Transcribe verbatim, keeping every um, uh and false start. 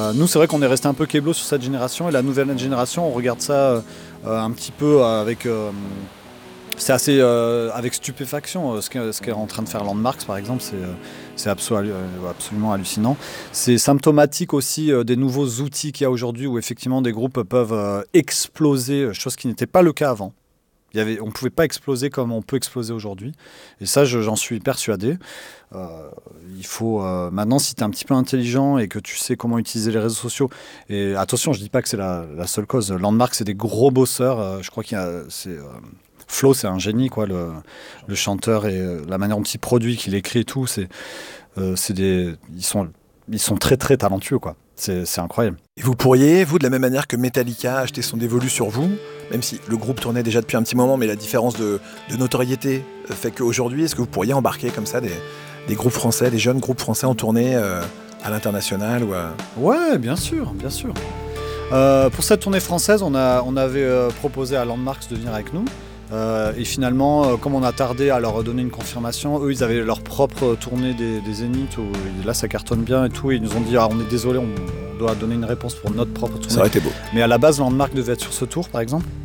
Euh, nous, c'est vrai qu'on est resté un peu keblo sur cette génération, et la nouvelle génération, on regarde ça euh, un petit peu avec... Euh, c'est assez euh, avec stupéfaction euh, ce qu'est, ce qu'est en train de faire Landmarks par exemple, c'est, euh, c'est absolu, euh, absolument hallucinant. C'est symptomatique aussi euh, des nouveaux outils qu'il y a aujourd'hui où effectivement des groupes peuvent euh, exploser, chose qui n'était pas le cas avant. Il y avait, on ne pouvait pas exploser comme on peut exploser aujourd'hui. Et ça, je, j'en suis persuadé. Euh, il faut euh, maintenant, si tu es un petit peu intelligent et que tu sais comment utiliser les réseaux sociaux, et attention, je ne dis pas que c'est la, la seule cause. Landmarks, c'est des gros bosseurs. Euh, je crois qu'il y a... C'est, euh, Flo, c'est un génie, quoi, le, le chanteur et euh, la manière dont il produit, qu'il écrit et tout, c'est, euh, c'est des, ils sont, ils sont très très talentueux, quoi. C'est, c'est incroyable. Et vous pourriez, vous, de la même manière que Metallica, acheter son dévolu sur vous, même si le groupe tournait déjà depuis un petit moment, mais la différence de, de notoriété fait qu'aujourd'hui, est-ce que vous pourriez embarquer comme ça des, des groupes français, des jeunes groupes français en tournée euh, à l'international ou à... Ouais, bien sûr, bien sûr. Euh, pour cette tournée française, on, a, on avait euh, proposé à Landmarks de venir avec nous. Euh, et finalement, euh, comme on a tardé à leur donner une confirmation, eux ils avaient leur propre tournée des, des Zéniths où là ça cartonne bien et tout, et ils nous ont dit ah, on est désolé, on, on doit donner une réponse pour notre propre tournée. Ça aurait été beau. Mais à la base, Landmark devait être sur ce tour par exemple.